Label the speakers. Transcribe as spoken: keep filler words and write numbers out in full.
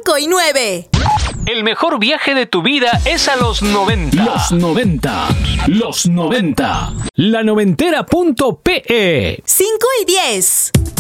Speaker 1: cinco y nueve.
Speaker 2: El mejor viaje de tu vida es a los noventa.
Speaker 3: Los noventa. Los noventa. La noventera punto pe.
Speaker 1: cinco y diez.